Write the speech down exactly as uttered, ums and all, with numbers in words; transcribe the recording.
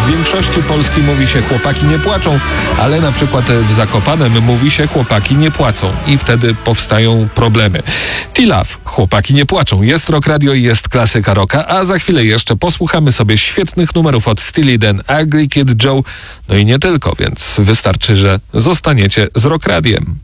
W większości Polski mówi się chłopaki nie płaczą, ale na przykład w Zakopanem mówi się chłopaki nie płacą i wtedy powstają problemy. T-Love, chłopaki nie płaczą. Jest Rock Radio i jest klasyka rocka, a za chwilę jeszcze posłuchamy sobie świetnych numerów od Steely Dan, Ugly Kid Joe, no i nie tylko, więc wystarczy, że zostaniecie z Rock Radiem.